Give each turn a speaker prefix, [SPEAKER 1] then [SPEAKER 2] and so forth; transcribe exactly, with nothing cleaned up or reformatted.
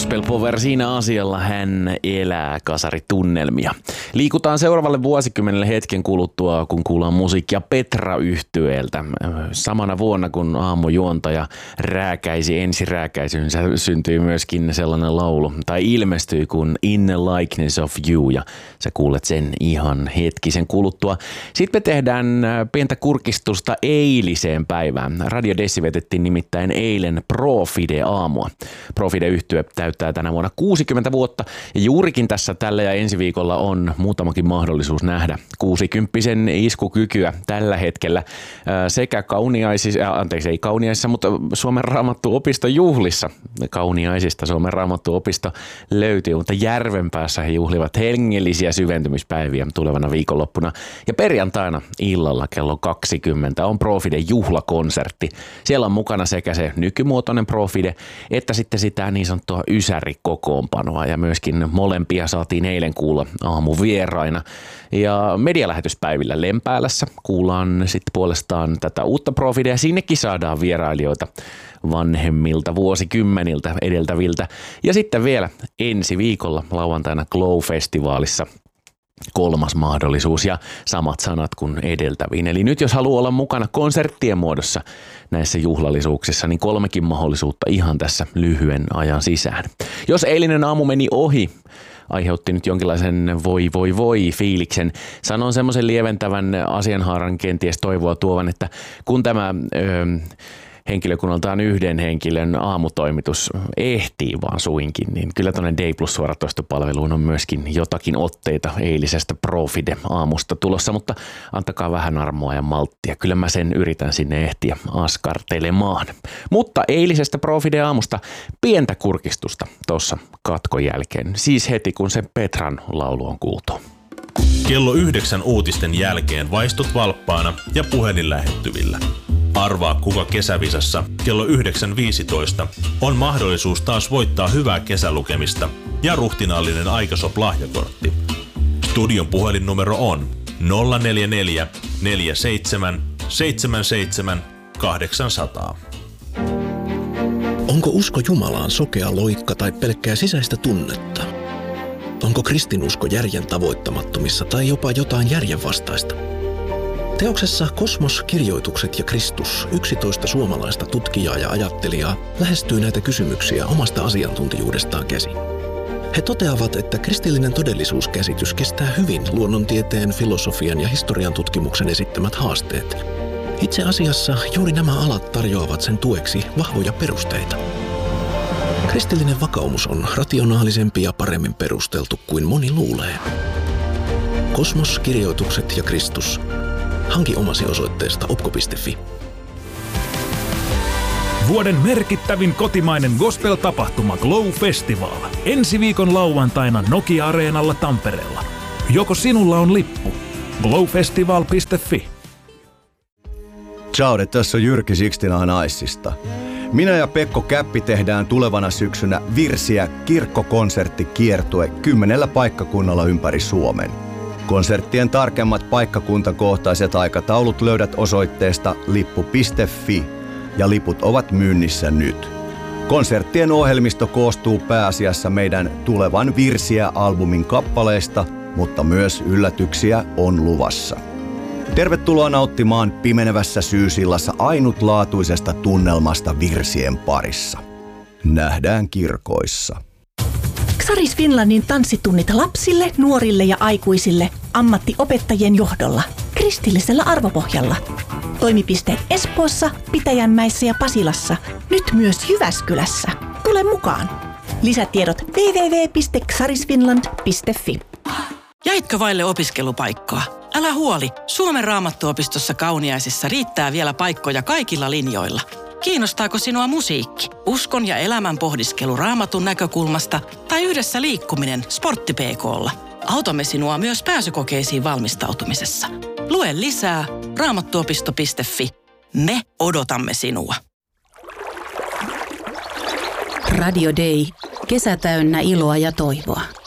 [SPEAKER 1] Gospel Power, siinä asialla hän elää kasaritunnelmia. Liikutaan seuraavalle vuosikymmenelle hetken kuluttua, kun kuullaan musiikkia Petra-yhtyeeltä. Samana vuonna, kun aamujuontaja rääkäisi ensirääkäisynsä, syntyi myöskin sellainen laulu, tai ilmestyi kuin In the Likeness of You, ja sä kuulet sen ihan hetkisen kuluttua. Sitten me tehdään pientä kurkistusta eiliseen päivään. Radio Dessi vetettiin nimittäin eilen Profide-aamua. Profide-yhtye täyttää tänä vuonna kuusikymmentä vuotta, ja juurikin tässä tällä ja ensi viikolla on muutamakin mahdollisuus nähdä kuusikymppisen iskukykyä tällä hetkellä sekä kauniaisissa, anteeksi ei kauniaisissa, mutta Suomen Raamattuopiston juhlissa. Kauniaisista Suomen Raamattuopisto löytyy, mutta Järvenpäässä he juhlivat hengellisiä syventymispäiviä tulevana viikonloppuna. Ja perjantaina illalla kello kaksikymmentä on Profiden juhlakonsertti. Siellä on mukana sekä se nykymuotoinen Profide, että sitten sitä niin sanottua ysärikokoonpanoa, ja myöskin molempia saatiin eilen kuulla aamuvieraina. Ja medialähetyspäivillä Lempäälässä kuullaan sitten puolestaan tätä uutta Profidea. Sinnekin saadaan vierailijoita vanhemmilta vuosikymmeniltä edeltäviltä. Ja sitten vielä ensi viikolla lauantaina Glow-festivaalissa kolmas mahdollisuus ja samat sanat kuin edeltäviin. Eli nyt jos haluaa olla mukana konserttien muodossa näissä juhlallisuuksissa, niin kolmekin mahdollisuutta ihan tässä lyhyen ajan sisään. Jos eilinen aamu meni ohi, aiheutti nyt jonkinlaisen voi voi voi fiiliksen. Sanon semmoisen lieventävän asianhaaran kenties toivoa tuovan, että kun tämä Öö, henkilökunnaltaan yhden henkilön aamutoimitus ehtii vaan suinkin, niin kyllä tuonne D Plus suoratoistopalveluun on myöskin jotakin otteita eilisestä Profide-aamusta tulossa, mutta antakaa vähän armoa ja malttia. Kyllä mä sen yritän sinne ehtiä askartelemaan. Mutta eilisestä Profide-aamusta pientä kurkistusta tuossa katkon jälkeen, siis heti kun se Petran laulu on kuultu.
[SPEAKER 2] Kello yhdeksän uutisten jälkeen vaistut valppaana ja puhelin lähettyvillä. Arvaa, kuka kesävisassa kello yhdeksän viisitoista on mahdollisuus taas voittaa hyvää kesälukemista ja ruhtinaallinen Aikasop-lahjakortti. Studion puhelinnumero on nolla neljä neljä neljä seitsemän seitsemän seitsemän kahdeksan nolla nolla.
[SPEAKER 3] Onko usko Jumalaan sokea loikka tai pelkkää sisäistä tunnetta? Onko kristinusko järjen tavoittamattomissa tai jopa jotain järjenvastaista? Teoksessa Kosmos, kirjoitukset ja Kristus yksitoista suomalaista tutkijaa ja ajattelijaa lähestyy näitä kysymyksiä omasta asiantuntijuudestaan käsin. He toteavat, että kristillinen todellisuuskäsitys kestää hyvin luonnontieteen, filosofian ja historian tutkimuksen esittämät haasteet. Itse asiassa juuri nämä alat tarjoavat sen tueksi vahvoja perusteita. Kristillinen vakaumus on rationaalisempi ja paremmin perusteltu kuin moni luulee. Kosmos, kirjoitukset ja Kristus. Hanki omasi osoitteesta opko piste fi.
[SPEAKER 4] Vuoden merkittävin kotimainen gospel-tapahtuma Glow Festival. Ensi viikon lauantaina Nokia-areenalla Tampereella. Joko sinulla on lippu? glowfestival piste fi.
[SPEAKER 5] Ciao, tässä on Jyrki Sixty-Nine Icesta. Minä ja Pekko Käppi tehdään tulevana syksynä Virsiä kirkkokonserttikiertue kymmenellä paikkakunnalla ympäri Suomen. Konserttien tarkemmat paikkakuntakohtaiset aikataulut löydät osoitteesta lippu piste fi ja liput ovat myynnissä nyt. Konserttien ohjelmisto koostuu pääasiassa meidän tulevan Virsiä-albumin kappaleista, mutta myös yllätyksiä on luvassa. Tervetuloa nauttimaan pimenevässä syysillassa ainutlaatuisesta tunnelmasta virsien parissa. Nähdään kirkoissa.
[SPEAKER 6] Xaris Finlandin tanssitunnit lapsille, nuorille ja aikuisille ammattiopettajien johdolla kristillisellä arvopohjalla. Toimipisteet Espoossa, Pitäjänmäessä ja Pasilassa, nyt myös Jyväskylässä. Tule mukaan! Lisätiedot double-u double-u double-u piste xarisfinland piste fi.
[SPEAKER 7] Jäitkö vaille opiskelupaikkaa? Älä huoli, Suomen Raamattuopistossa Kauniaisissa riittää vielä paikkoja kaikilla linjoilla. Kiinnostaako sinua musiikki, uskon ja elämän pohdiskelu Raamatun näkökulmasta tai yhdessä liikkuminen Sportti P K:lla? Autamme sinua myös pääsykokeisiin valmistautumisessa. Lue lisää raamattuopisto piste fi. Me odotamme sinua.
[SPEAKER 8] Radio Day. Kesä täynnä iloa ja toivoa.